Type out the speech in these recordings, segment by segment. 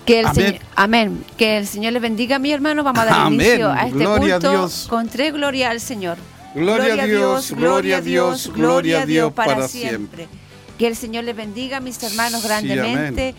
Amén. Que el Señor les bendiga, mi hermano. Vamos a dar inicio a este Gloria culto a Dios. con tres gloria al Señor. Gloria a Dios, gloria a Dios, gloria a Dios para siempre. Que el Señor les bendiga, mis hermanos, Sí, grandemente.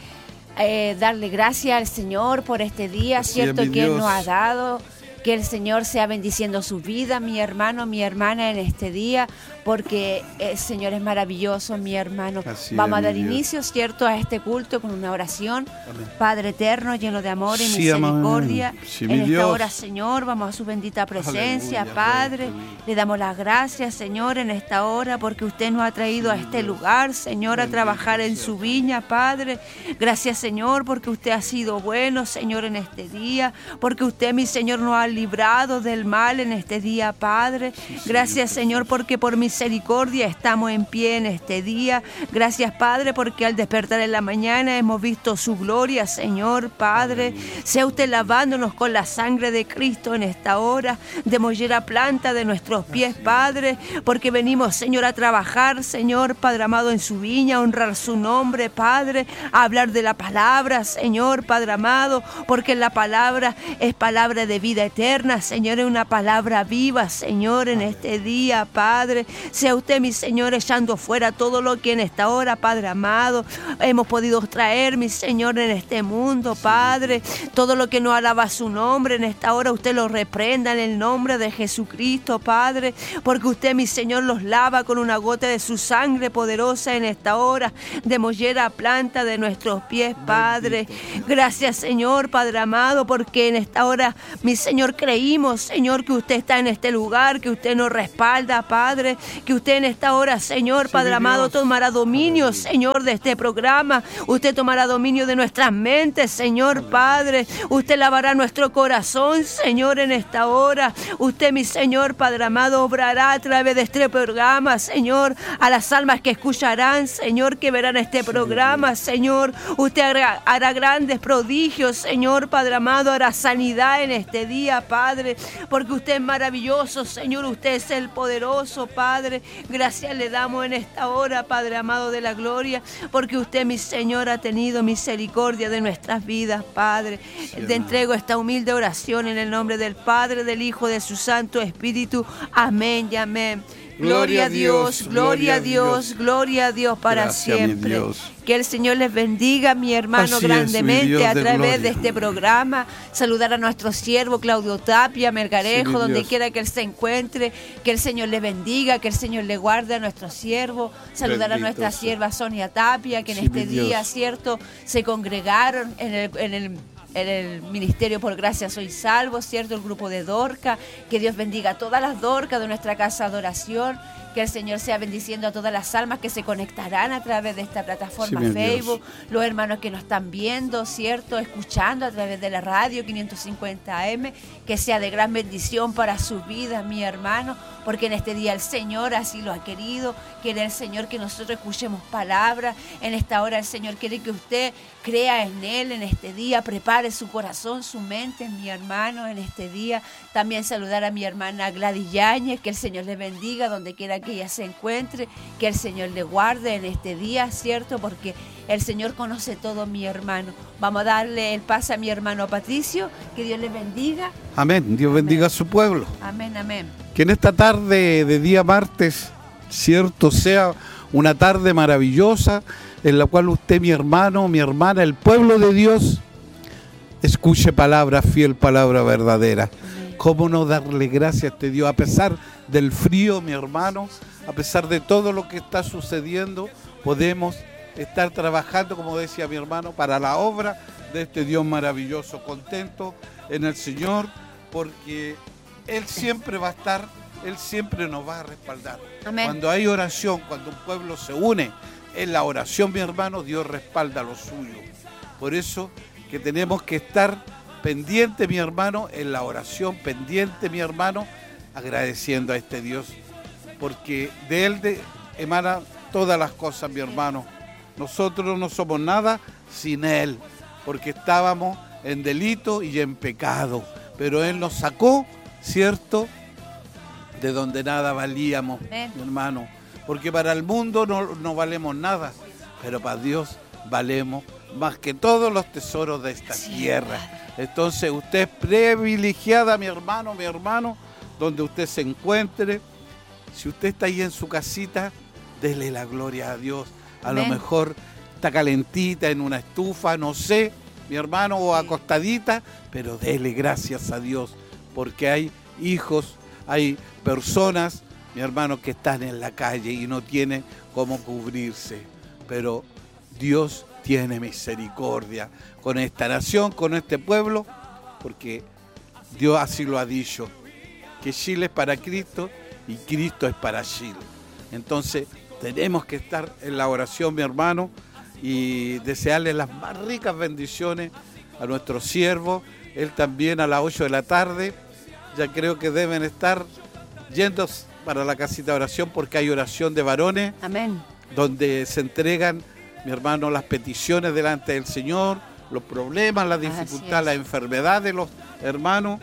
Darle gracias al Señor por este día, Así cierto, es, mi que Él Dios. nos ha dado. Que el Señor sea bendiciendo su vida, mi hermano, mi hermana, en este día, porque el Señor es maravilloso, mi hermano. Así Vamos es, a dar mi Dios. inicio, cierto, a este culto con una oración. Amén. Padre eterno, lleno de amor y Sí, amén. misericordia. Sí, En mi esta Dios. hora, Señor, vamos a su bendita presencia, Aleluya, Padre. aleluya. Le damos las gracias, Señor, en esta hora, porque usted nos ha traído a este lugar, Señor, a Bendito trabajar en sea. su viña, Padre. Gracias, Señor, porque usted ha sido bueno, Señor, en este día, porque usted, mi Señor, nos ha librado del mal en este día, Padre. Gracias, Señor, porque por misericordia estamos en pie en este día. Gracias, Padre, porque al despertar en la mañana hemos visto su gloria, Señor, Padre. Sea usted lavándonos con la sangre de Cristo en esta hora, de mollera planta de nuestros pies, Padre, porque venimos, Señor, a trabajar, Señor, Padre amado, en su viña, a honrar su nombre, Padre, a hablar de la palabra, Señor, Padre amado, porque la palabra es palabra de vida eterna, Señor, es una palabra viva, Señor, en este día, Padre. Sea usted, mi Señor, echando fuera todo lo que en esta hora, Padre amado, hemos podido traer, mi Señor, en este mundo, Padre. Todo lo que no alaba su nombre en esta hora, usted lo reprenda en el nombre de Jesucristo, Padre, porque usted, mi Señor, los lava con una gota de su sangre poderosa en esta hora, de mollera planta de nuestros pies, Padre. Gracias, Señor, Padre amado, porque en esta hora, mi Señor, creímos, Señor, que usted está en este lugar, que usted nos respalda, Padre, que usted en esta hora, Señor, Sí, Padre mi amado, Dios. tomará dominio, Aleluya. Señor, de este programa. Usted tomará dominio de nuestras mentes, Señor, Padre. Usted lavará nuestro corazón, Señor, en esta hora. Usted, mi Señor, Padre amado, obrará a través de este programa, Señor, a las almas que escucharán, Señor, que verán este programa, Señor. Usted hará grandes prodigios, Señor, Padre amado, hará sanidad en este día, Padre, porque usted es maravilloso, Señor, usted es el poderoso, Padre. Gracias le damos en esta hora, Padre amado de la gloria, porque usted, mi Señor, ha tenido misericordia de nuestras vidas, Padre. Te entrego esta humilde oración en el nombre del Padre, del Hijo, de su Santo Espíritu. Amén y amén. Gloria a Dios, gloria a Dios, gloria a Dios para Gracias, mi siempre. Dios. Que el Señor les bendiga, mi hermano, Así es, mi grandemente Dios a de través gloria. de este programa. Saludar a nuestro siervo Claudio Tapia, Melgarejo, Sí, mi donde Dios. quiera que él se encuentre. Que el Señor le bendiga, que el Señor le guarde a nuestro siervo. Saludar a Bendito nuestra sea. sierva Sonia Tapia, que en Sí, este mi Dios. día, cierto, se congregaron en el Ministerio Por Gracia Soy Salvo, ¿cierto? El grupo de Dorca. Que Dios bendiga a todas las Dorcas de nuestra casa de adoración. Que el Señor sea bendiciendo a todas las almas que se conectarán a través de esta plataforma Sí, mi Facebook. Dios. Los hermanos que nos están viendo, ¿cierto? Escuchando a través de la radio 550 AM. Que sea de gran bendición para sus vidas, mi hermano. Porque en este día el Señor así lo ha querido. Quiere el Señor que nosotros escuchemos palabras. En esta hora el Señor quiere que usted crea en Él en este día. Prepare su corazón, su mente, mi hermano, en este día. También saludar a mi hermana Gladys Yáñez. Que el Señor le bendiga donde quiera que ella se encuentre. Que el Señor le guarde en este día, ¿cierto? Porque el Señor conoce todo, mi hermano. Vamos a darle el pase a mi hermano Patricio. Que Dios le bendiga. Amén. Dios bendiga a su pueblo. Amén, amén. Que en esta tarde de día martes, cierto, sea una tarde maravillosa en la cual usted, mi hermano, mi hermana, el pueblo de Dios, escuche palabra fiel, palabra verdadera. Amén. ¿Cómo no darle gracias a este Dios? A pesar del frío, mi hermano, a pesar de todo lo que está sucediendo, podemos estar trabajando, como decía mi hermano, para la obra de este Dios maravilloso, contento en el Señor, porque Él siempre va a estar, Él siempre nos va a respaldar. Amén. Cuando hay oración, cuando un pueblo se une en la oración, mi hermano, Dios respalda lo suyo. Por eso que tenemos que estar pendiente, mi hermano, en la oración, pendiente, mi hermano, agradeciendo a este Dios, porque de Él emanan todas las cosas, mi hermano. Nosotros no somos nada sin Él, porque estábamos en delito y en pecado, pero Él nos sacó, ¿cierto?, de donde nada valíamos, Amén. mi hermano, porque para el mundo no valemos nada, pero para Dios valemos más que todos los tesoros de esta tierra. Entonces usted es privilegiada, mi hermano, donde usted se encuentre. Si usted está ahí en su casita, dele la gloria a Dios. A lo mejor está calentita en una estufa, no sé, mi hermano, o acostadita, pero dele gracias a Dios, porque hay hijos, hay personas, mi hermano, que están en la calle y no tienen cómo cubrirse. Pero Dios tiene misericordia con esta nación, con este pueblo, porque Dios así lo ha dicho, que Chile es para Cristo y Cristo es para Chile. Entonces tenemos que estar en la oración, mi hermano, y desearle las más ricas bendiciones a nuestro siervo. Él también a las 8 de la tarde, ya creo que deben estar yendo para la casita de oración, porque hay oración de varones. Amén. Donde se entregan, mi hermano, las peticiones delante del Señor, los problemas, las dificultades, las enfermedades de los hermanos.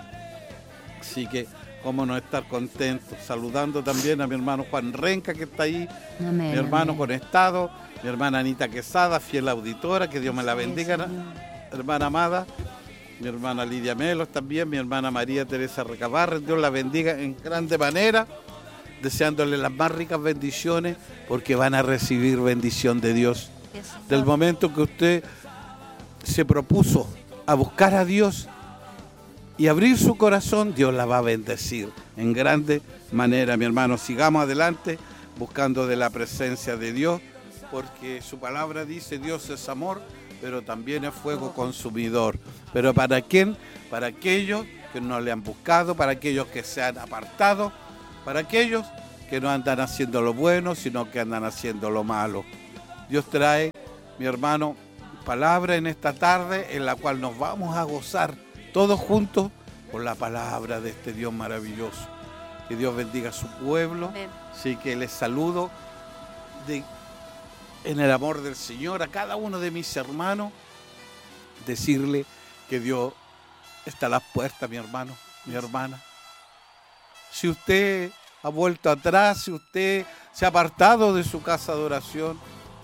Así que, cómo no estar contentos. Saludando también a mi hermano Juan Renca, que está ahí, amén, mi hermano amén. conectado, mi hermana Anita Quesada, fiel auditora, que Dios me la bendiga, hermana amada, mi hermana Lidia Melos también, mi hermana María Teresa Recabarren, Dios la bendiga en grande manera, deseándole las más ricas bendiciones, porque van a recibir bendición de Dios. Del momento que usted se propuso a buscar a Dios y abrir su corazón, Dios la va a bendecir en grande manera, mi hermano. Sigamos adelante buscando de la presencia de Dios, porque su palabra dice: Dios es amor, pero también es fuego consumidor. ¿Pero para quién? Para aquellos que no le han buscado, para aquellos que se han apartado, para aquellos que no andan haciendo lo bueno, sino que andan haciendo lo malo. Dios trae, mi hermano, palabra en esta tarde en la cual nos vamos a gozar todos juntos por la palabra de este Dios maravilloso. Que Dios bendiga a su pueblo. Amén. Así que les saludo en el amor del Señor a cada uno de mis hermanos. Decirle que Dios está a las puertas, mi hermano, mi hermana. Si usted ha vuelto atrás, si usted se ha apartado de su casa de oración,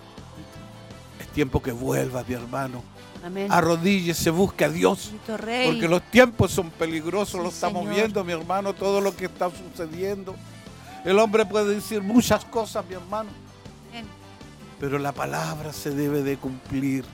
es tiempo que vuelva, mi hermano. Amén. Arrodíllese, busque a Dios, porque los tiempos son peligrosos, lo estamos viendo, mi hermano, todo lo que está sucediendo. El hombre puede decir muchas cosas, mi hermano, pero la palabra se debe de cumplir.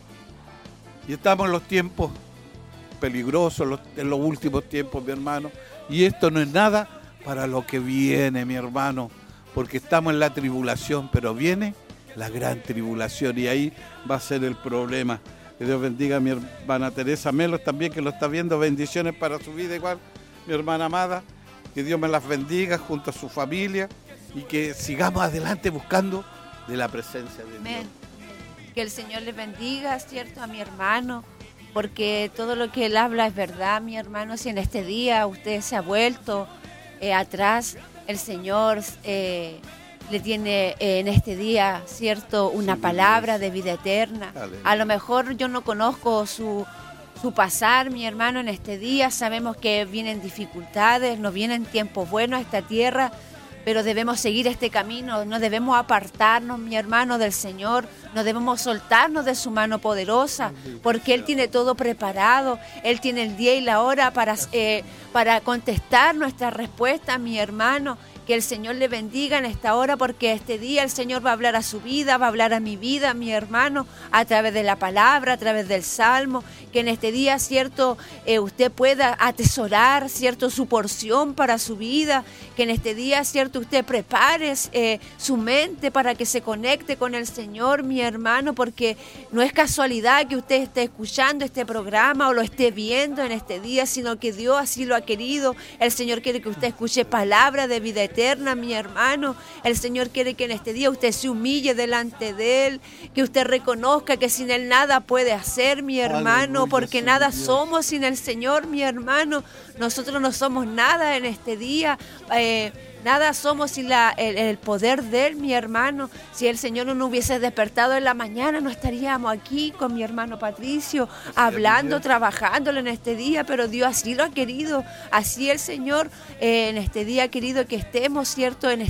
Y estamos en los tiempos peligrosos, en los últimos tiempos, mi hermano, y esto no es nada para lo que viene, mi hermano, porque estamos en la tribulación, pero viene la gran tribulación y ahí va a ser el problema. Que Dios bendiga a mi hermana Teresa Melos también, que lo está viendo. Bendiciones para su vida igual, mi hermana amada. Que Dios me las bendiga junto a su familia y que sigamos adelante buscando de la presencia de Amén. Dios. Que el Señor les bendiga, ¿cierto?, a mi hermano, porque todo lo que él habla es verdad, mi hermano. Si en este día usted se ha vuelto atrás, el Señor le tiene en este día, ¿cierto?, una palabra de vida eterna. Aleluya. A lo mejor yo no conozco su pasar, mi hermano, en este día. Sabemos que vienen dificultades, nos vienen tiempos buenos a esta tierra, pero debemos seguir este camino, no debemos apartarnos, mi hermano, del Señor, no debemos soltarnos de su mano poderosa, porque Él tiene todo preparado, Él tiene el día y la hora para contestar nuestra respuesta, mi hermano. Que el Señor le bendiga en esta hora, porque este día el Señor va a hablar a su vida, va a hablar a mi vida, mi hermano, a través de la palabra, a través del Salmo. Que en este día, cierto, usted pueda atesorar, cierto, su porción para su vida. Que en este día, cierto, usted prepare su mente para que se conecte con el Señor, mi hermano, porque no es casualidad que usted esté escuchando este programa o lo esté viendo en este día, sino que Dios así lo ha querido. El Señor quiere que usted escuche palabra de vida eterna, mi hermano. El Señor quiere que en este día usted se humille delante de Él, que usted reconozca que sin Él nada puede hacer, mi hermano. Aleluya, porque nada Dios. Somos sin el Señor, mi hermano. Nosotros no somos nada en este día. Nada somos sin el poder de Él, mi hermano. Si el Señor no nos hubiese despertado en la mañana, no estaríamos aquí con mi hermano Patricio, hablando, trabajándolo en este día, pero Dios así lo ha querido. Así el Señor en este día ha querido que estemos, ¿cierto?, en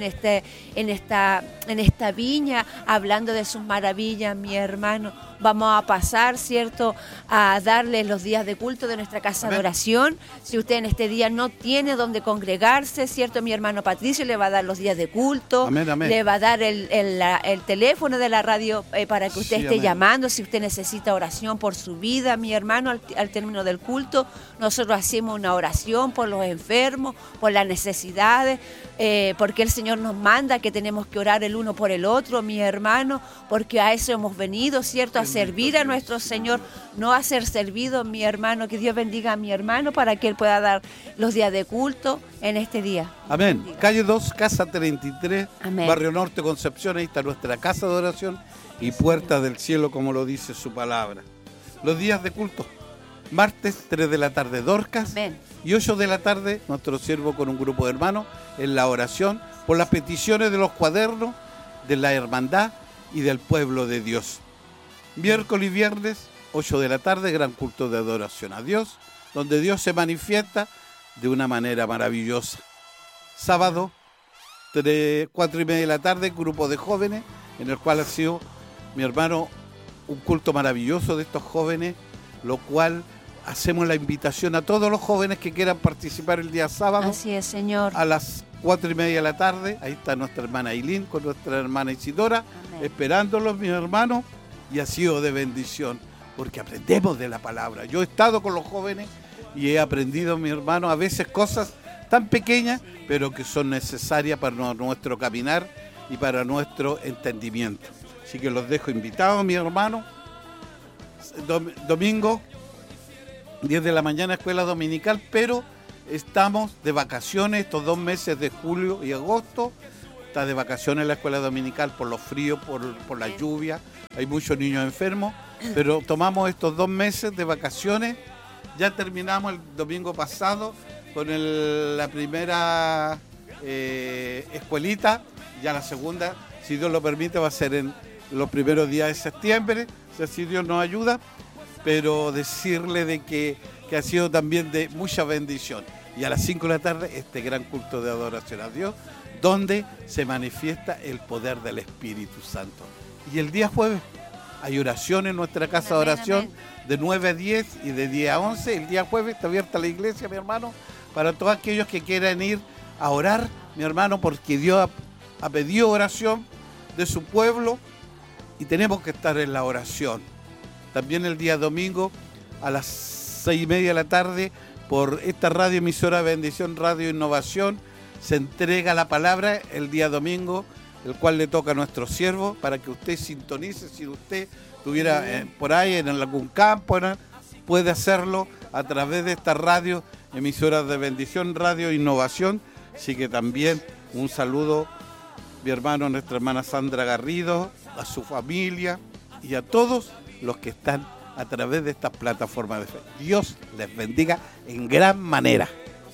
esta viña, hablando de sus maravillas, mi hermano. Vamos a pasar, ¿cierto?, a darles los días de culto de nuestra casa de oración. Si usted en este día no tiene donde congregarse, ¿cierto?, mi hermano Patricio le va a dar los días de culto. Amén, amén. Le va a dar el teléfono de la radio para que usted esté llamando. Si usted necesita oración por su vida, mi hermano, al término del culto, nosotros hacemos una oración por los enfermos, por las necesidades, porque el Señor nos manda que tenemos que orar el uno por el otro, mi hermano, porque a eso hemos venido, ¿cierto?, a servir a nuestro Señor, no a ser servido, mi hermano. Que Dios bendiga a mi hermano para que él pueda dar los días de culto en este día. Amén. Calle 2, Casa 33, Amén. Barrio Norte, Concepción. Ahí está nuestra casa de oración y puerta del cielo, como lo dice su palabra. Los días de culto: martes 3 de la tarde Dorcas. Amén. Y 8 de la tarde nuestro siervo con un grupo de hermanos en la oración por las peticiones de los cuadernos, de la hermandad y del pueblo de Dios. Miércoles y viernes 8 de la tarde, gran culto de adoración a Dios, donde Dios se manifiesta de una manera maravillosa. Sábado 4:30 de la tarde, grupo de jóvenes, en el cual ha sido, mi hermano, un culto maravilloso de estos jóvenes, lo cual hacemos la invitación a todos los jóvenes que quieran participar el día sábado. Así es, Señor. A las 4:30 de la tarde, ahí está nuestra hermana Ailín con nuestra hermana Isidora, Amén. esperándolos, mis hermanos, y ha sido de bendición, porque aprendemos de la palabra. Yo he estado con los jóvenes y he aprendido, mis hermanos, a veces cosas tan pequeñas, pero que son necesarias para nuestro caminar y para nuestro entendimiento. Así que los dejo invitados, mis hermanos. Domingo, 10 de la mañana, escuela dominical, pero estamos de vacaciones estos 2 meses de julio y agosto. Está de vacaciones la escuela dominical por los fríos, por la lluvia. Hay muchos niños enfermos, pero tomamos estos 2 meses de vacaciones. Ya terminamos el domingo pasado con la primera escuelita. Ya la segunda, si Dios lo permite, va a ser en los primeros días de septiembre, si Dios nos ayuda. Pero decirle de que ha sido también de mucha bendición. Y a las 5 de la tarde, este gran culto de adoración a Dios, donde se manifiesta el poder del Espíritu Santo. Y el día jueves hay oración en nuestra casa de oración, de 9 a 10 y de 10 a 11. El día jueves está abierta la iglesia, mi hermano, para todos aquellos que quieran ir a orar, mi hermano, porque Dios ha pedido oración de su pueblo y tenemos que estar en la oración. También el día domingo a las 6:30 de la tarde, por esta radio emisora Bendición Radio Innovación, se entrega la palabra el día domingo, el cual le toca a nuestro siervo, para que usted sintonice. Si usted estuviera por ahí en algún campo, puede hacerlo a través de esta radio emisora de Bendición Radio Innovación. Así que también un saludo, mi hermano, a nuestra hermana Sandra Garrido, a su familia y a todos los que están a través de estas plataformas de fe. Dios les bendiga en gran manera.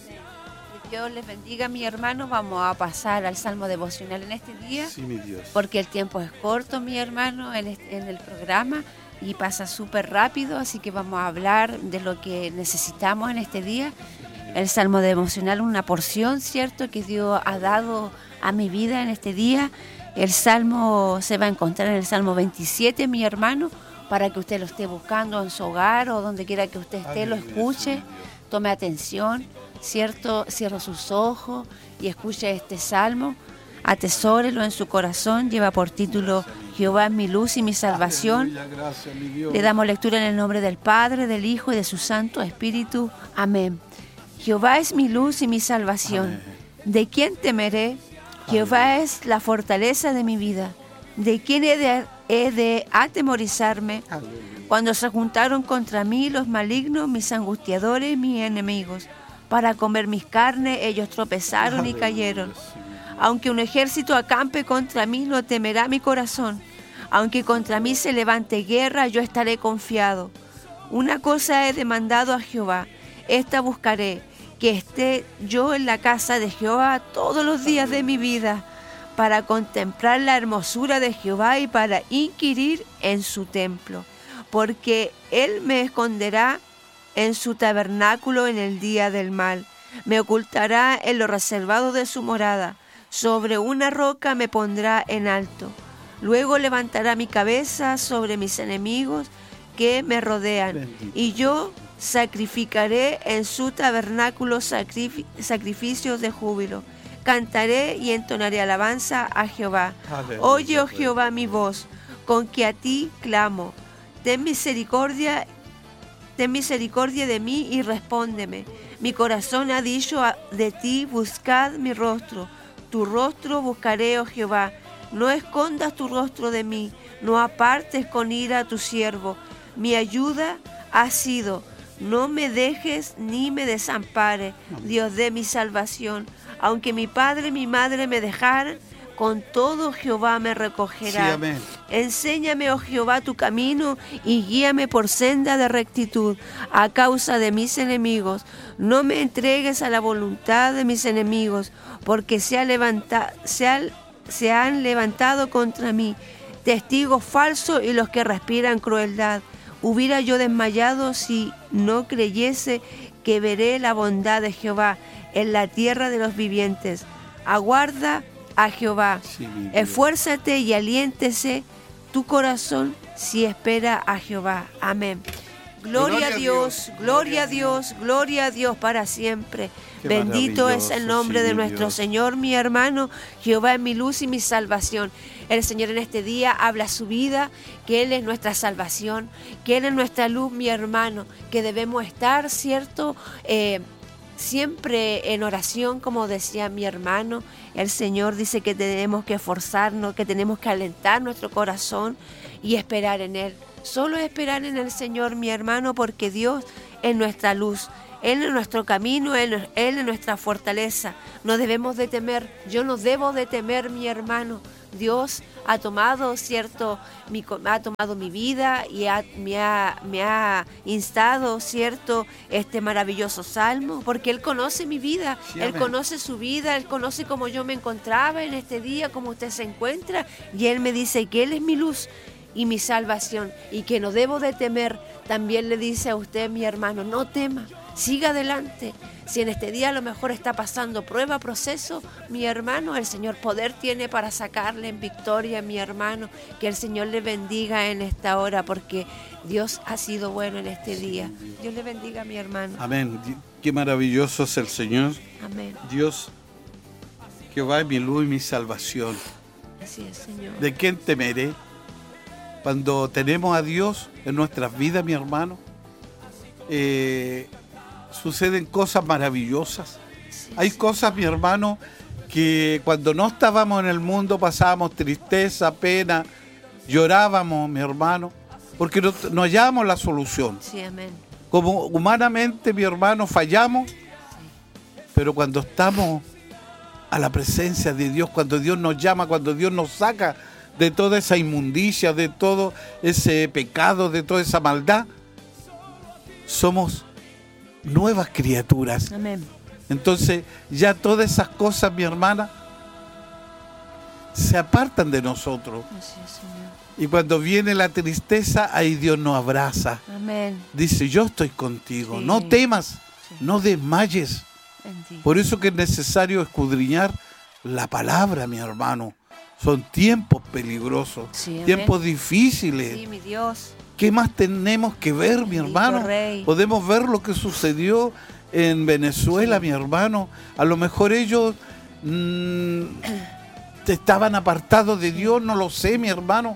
Dios les bendiga, mi hermano. Vamos a pasar al Salmo devocional en este día. Sí, mi Dios. Porque el tiempo es corto, mi hermano, en el programa, y pasa súper rápido, así que vamos a hablar de lo que necesitamos en este día. El Salmo devocional, una porción, ¿cierto?, que Dios ha dado a mi vida en este día. El Salmo se va a encontrar en el Salmo 27, mi hermano, para que usted lo esté buscando en su hogar o donde quiera que usted esté, lo escuche, tome atención, ¿cierto? Cierre sus ojos y escuche este salmo, atesórelo en su corazón. Lleva por título Jehová es mi luz y mi salvación. Gracias, mi Dios. Le damos lectura en el nombre del Padre, del Hijo y de su Santo Espíritu. Amén. Jehová es mi luz y mi salvación. Amén. ¿De quién temeré? Jehová es la fortaleza de mi vida. ¿De quién he de atemorizarme? Aleluya. Cuando se juntaron contra mí los malignos, mis angustiadores, mis enemigos, para comer mis carnes, ellos tropezaron y cayeron. Aunque un ejército acampe contra mí, no temerá mi corazón. Aunque contra mí se levante guerra, yo estaré confiado. Una cosa he demandado a Jehová, esta buscaré, que esté yo en la casa de Jehová todos los días de mi vida, para contemplar la hermosura de Jehová y para inquirir en su templo. Porque Él me esconderá en su tabernáculo en el día del mal. Me ocultará en lo reservado de su morada. Sobre una roca me pondrá en alto. Luego levantará mi cabeza sobre mis enemigos que me rodean. Bendito. Y yo sacrificaré en su tabernáculo sacrificios de júbilo. Cantaré y entonaré alabanza a Jehová. Aleluya. Oye, oh Jehová, mi voz, con que a ti clamo. Ten misericordia de mí y respóndeme. Mi corazón ha dicho de ti, buscad mi rostro. Tu rostro buscaré, oh Jehová. No escondas tu rostro de mí, no apartes con ira a tu siervo. Mi ayuda ha sido, no me dejes ni me desampare, Dios de mi salvación. Aunque mi padre y mi madre me dejaran, con todo Jehová me recogerá. Sí, amén. Enséñame, oh Jehová, tu camino y guíame por senda de rectitud a causa de mis enemigos. No me entregues a la voluntad de mis enemigos, porque se han levantado contra mí testigos falsos y los que respiran crueldad. Hubiera yo desmayado si no creyese que veré la bondad de Jehová en la tierra de los vivientes. Aguarda a Jehová, Sí, mi Dios. esfuérzate y aliéntese tu corazón si espera a Jehová. Amén. Gloria a Dios, gloria a Dios, gloria a Dios para siempre. Qué Bendito es el maravilloso, nombre sí, de mi nuestro Dios. Señor, mi hermano. Jehová es mi luz y mi salvación. El Señor en este día habla su vida, que Él es nuestra salvación, que Él es nuestra luz, mi hermano, que debemos estar, ¿cierto?, siempre en oración, como decía mi hermano. El Señor dice que tenemos que esforzarnos, que tenemos que alentar nuestro corazón y esperar en Él. Solo esperar en el Señor, mi hermano, porque Dios es nuestra luz. Él es nuestro camino, Él es nuestra fortaleza. No debemos de temer, yo no debo de temer, mi hermano. Dios ha tomado, ¿cierto?, ha tomado mi vida y me ha instado, ¿cierto?, este maravilloso salmo, porque Él conoce mi vida, Sí, Él amén. conoce su vida, Él conoce cómo yo me encontraba en este día, cómo usted se encuentra, y Él me dice que Él es mi luz y mi salvación, y que no debo de temer. También le dice a usted, mi hermano, no tema, siga adelante. Si en este día a lo mejor está pasando prueba, proceso, mi hermano, el Señor poder tiene para sacarle en victoria, mi hermano. Que el Señor le bendiga en esta hora, porque Dios ha sido bueno en este día. Dios le bendiga, mi hermano. Amén. Qué maravilloso es el Señor. Amén. Dios, Jehová es mi luz y mi salvación. Así es, Señor. ¿De quién temeré? Cuando tenemos a Dios en nuestras vidas, mi hermano, suceden cosas maravillosas. Sí, Hay sí. cosas, mi hermano, que cuando no estábamos en el mundo pasábamos tristeza, pena, llorábamos, mi hermano, porque no hallábamos la solución. Sí, amén. Como humanamente, mi hermano, fallamos, pero cuando estamos a la presencia de Dios, cuando Dios nos llama, cuando Dios nos saca de toda esa inmundicia, de todo ese pecado, de toda esa maldad, somos nuevas criaturas. Amén. Entonces ya todas esas cosas, mi hermana, se apartan de nosotros. Así es, Señor. Y cuando viene la tristeza, ahí Dios nos abraza. Amén. Dice, yo estoy contigo, Sí. no temas, Sí. no desmayes. Bendito. Por eso que es necesario escudriñar la palabra, mi hermano. Son tiempos peligrosos, Sí, amén. tiempos difíciles. Sí, mi Dios. ¿Qué más tenemos que ver, mi Bendito hermano? Rey. Podemos ver lo que sucedió en Venezuela, mi hermano. A lo mejor ellos estaban apartados de Dios, no lo sé, mi hermano.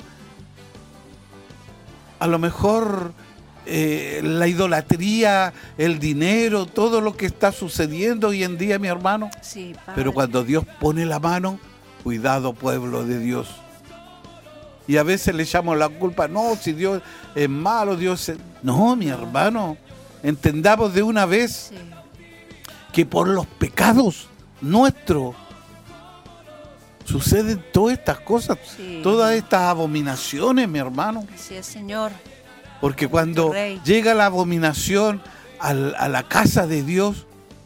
A lo mejor la idolatría, el dinero, todo lo que está sucediendo hoy en día, mi hermano. Sí, Padre. Pero cuando Dios pone la mano, cuidado, pueblo de Dios. Y a veces le echamos la culpa, no, si Dios es malo, Dios es... No, mi hermano, entendamos de una vez Sí. que por los pecados nuestros suceden todas estas cosas, Sí. todas estas abominaciones, mi hermano. Así es, Señor. Porque cuando Rey. llega la abominación a la casa de Dios,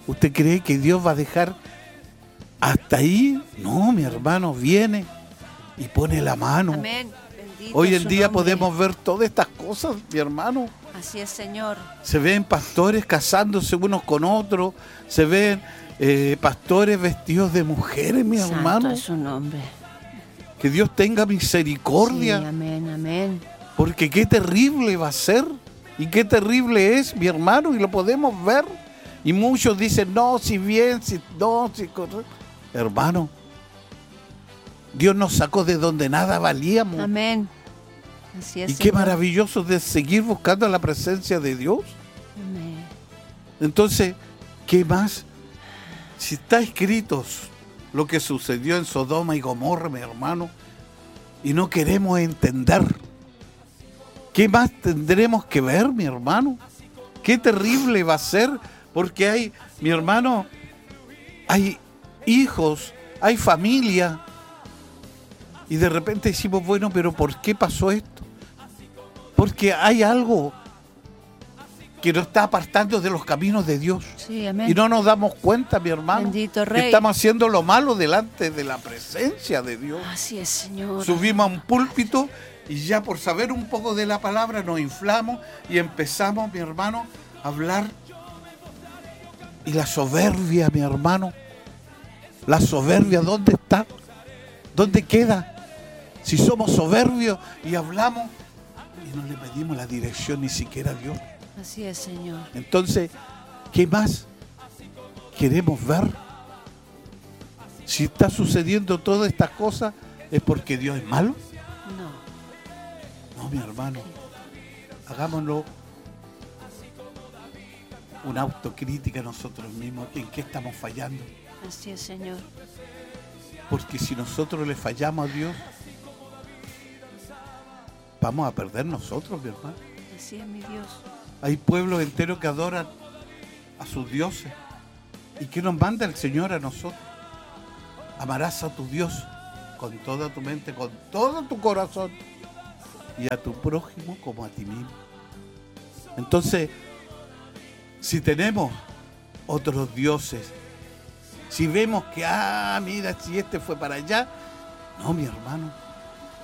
¿Usted cree que Dios va a dejar hasta ahí? No, mi hermano, viene y pone la mano. Amén. Bendito Hoy en su día nombre. podemos ver todas estas cosas, mi hermano. Así es, Señor. Se ven pastores casándose unos con otros, se ven pastores vestidos de mujeres, mi Santo hermano. es su nombre. Que Dios tenga misericordia, Sí, amén, amén. porque qué terrible va a ser y qué terrible es, mi hermano, y lo podemos ver. Y muchos dicen, no, si bien, si no, si correcto. Hermano, Dios nos sacó de donde nada valíamos. Amén. Así es, Y qué Señor. maravilloso de seguir buscando la presencia de Dios. Amén. Entonces, ¿qué más? Si está escrito lo que sucedió en Sodoma y Gomorra, mi hermano, y no queremos entender, ¿qué más tendremos que ver, mi hermano? Qué terrible va a ser, porque hay, mi hermano, hay hijos, hay familia, y de repente decimos, bueno, pero ¿por qué pasó esto? Porque hay algo que nos está apartando de los caminos de Dios. Sí, amén. Y no nos damos cuenta, mi hermano, Bendito que Rey. estamos haciendo lo malo delante de la presencia de Dios. Así es, Señor. Subimos a un púlpito y ya por saber un poco de la palabra nos inflamos y empezamos, mi hermano, a hablar. Y la soberbia, mi hermano, la soberbia, ¿dónde está? ¿Dónde queda? Si somos soberbios y hablamos y no le pedimos la dirección ni siquiera a Dios. Así es, Señor. Entonces, ¿qué más queremos ver? Si está sucediendo todas estas cosas, ¿es porque Dios es malo? No. No, mi hermano. Hagámoslo una autocrítica nosotros mismos. ¿En qué estamos fallando? Así es, Señor. Porque si nosotros le fallamos a Dios, vamos a perder nosotros, mi hermano. Así es, mi Dios. Hay pueblos enteros que adoran a sus dioses. ¿Y qué nos manda el Señor a nosotros? Amarás a tu Dios con toda tu mente, con todo tu corazón, y a tu prójimo como a ti mismo. Entonces, si tenemos otros dioses, si vemos que, mira, si este fue para allá, no, mi hermano,